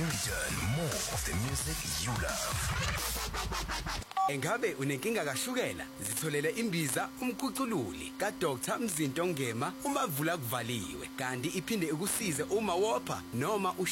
When we return, more of the music you love. Engabe unenkinga kashukela? Zitholele imbiza umkhucululi kaDr Mzinto Ngema umavula kuvaliwe. Kanti iphinde ikusize uma wopha noma